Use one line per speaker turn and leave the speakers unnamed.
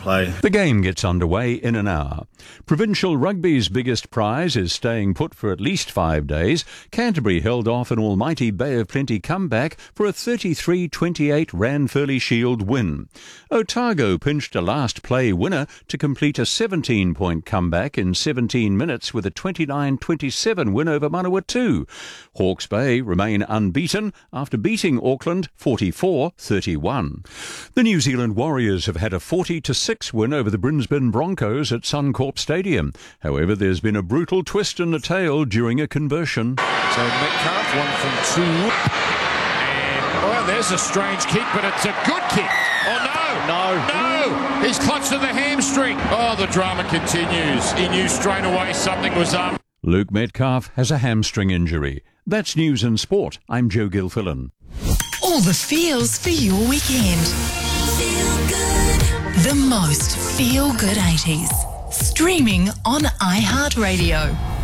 play.
The game gets underway in an hour. Provincial rugby's biggest prize is staying put for at least 5 days. Canterbury held off an almighty Bay of Plenty comeback for a 33-28 Ranfurly Shield win. Otago pinched a last play winner to complete a 17-point comeback in 17 minutes with a 29-27 win over Manawatu. Hawke's Bay remain unbeaten after beating Auckland 44-31. The New Zealand Warriors have had a 40-6 win over the Brisbane Broncos at Suncorp Stadium. However, there's been a brutal twist in the tale during a conversion.
So Metcalf, 1 from 2. And, well, there's a strange kick, but it's a good kick. Oh, no! He's clutched to the hamstring. Oh, the drama continues. He knew straight away something was up.
Luke Metcalf has a hamstring injury. That's News and Sport. I'm Joe Gilfillan.
All the feels for your weekend. Feel good. The most feel-good 80s. Streaming on iHeartRadio.